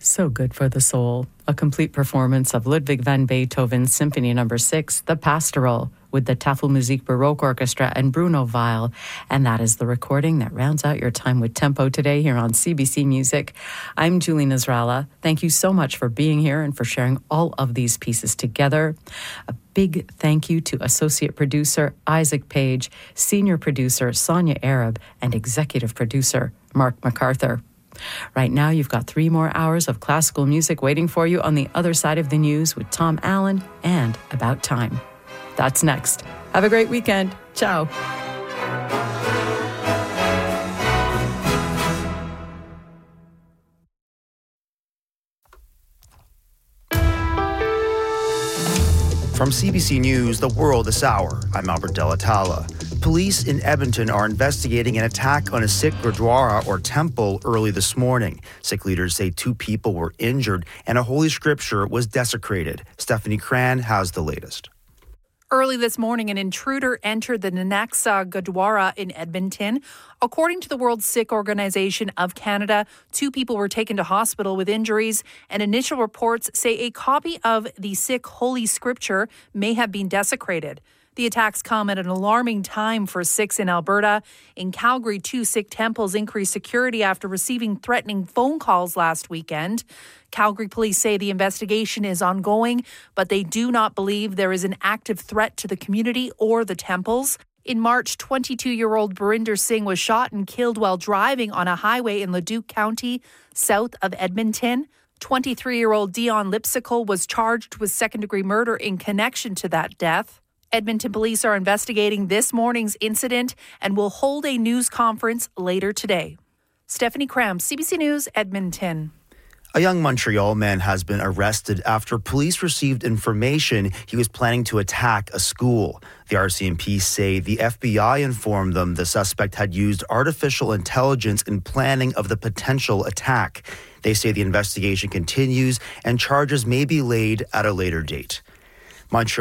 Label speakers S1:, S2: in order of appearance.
S1: So good for the soul. A complete performance of Ludwig van Beethoven's Symphony No. 6, The Pastoral, with the Tafelmusik Baroque Orchestra and Bruno Weil. And that is the recording that rounds out your time with Tempo today here on CBC Music. I'm Julie Nasrallah. Thank you so much for being here and for sharing all of these pieces together. A big thank you to Associate Producer Isaac Page, Senior Producer Sonia Arab, and Executive Producer Mark MacArthur. Right now, you've got 3 more hours of classical music waiting for you on the other side of the news with Tom Allen and About Time. That's next. Have a great weekend. Ciao.
S2: From CBC News, The World this hour, I'm Albert Delatala. Police in Edmonton are investigating an attack on a Sikh Gurdwara or temple early this morning. Sikh leaders say 2 people were injured and a holy scripture was desecrated. Stephanie Cran has the latest.
S3: Early this morning, an intruder entered the Nanak Sah Gurdwara in Edmonton. According to the World Sikh Organization of Canada, 2 people were taken to hospital with injuries, and initial reports say a copy of the Sikh Holy Scripture may have been desecrated. The attacks come at an alarming time for Sikhs in Alberta. In Calgary, 2 Sikh temples increased security after receiving threatening phone calls last weekend. Calgary police say the investigation is ongoing, but they do not believe there is an active threat to the community or the temples. In March, 22-year-old Barinder Singh was shot and killed while driving on a highway in Leduc County, south of Edmonton. 23-year-old Dion Lipsicle was charged with second-degree murder in connection to that death. Edmonton police are investigating this morning's incident and will hold a news conference later today. Stephanie Cram, CBC News, Edmonton.
S2: A young Montreal man has been arrested after police received information he was planning to attack a school. The RCMP say the FBI informed them the suspect had used artificial intelligence in planning of the potential attack. They say the investigation continues and charges may be laid at a later date. Montreal